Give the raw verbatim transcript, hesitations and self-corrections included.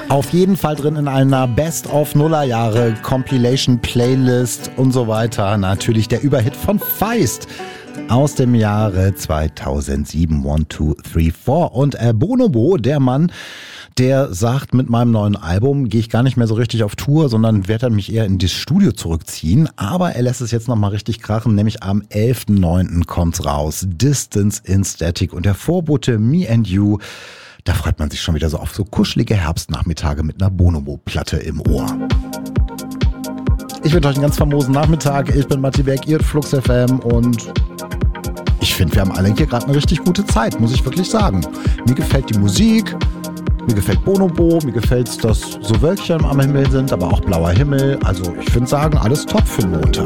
Auf jeden Fall drin in einer Best-of-Nullerjahre Compilation Playlist und so weiter. Natürlich der Überhit von Feist aus dem Jahre zweitausendsieben. One, two, three, four. Und äh, Bonobo, der Mann, der sagt, mit meinem neuen Album gehe ich gar nicht mehr so richtig auf Tour, sondern werde dann mich eher in das Studio zurückziehen. Aber er lässt es jetzt nochmal richtig krachen, nämlich am elften neunten kommt's raus. Distance in Static und der Vorbote Me and You. Da freut man sich schon wieder so auf so kuschelige Herbstnachmittage mit einer Bonobo-Platte im Ohr. Ich wünsche euch einen ganz famosen Nachmittag. Ich bin Matti Beck, ihr hört Flux F M und ich finde, wir haben alle hier gerade eine richtig gute Zeit, muss ich wirklich sagen. Mir gefällt die Musik, mir gefällt Bonobo, mir gefällt es, dass so Wölkchen am Himmel sind, aber auch blauer Himmel. Also ich finde sagen, alles top für den Montag.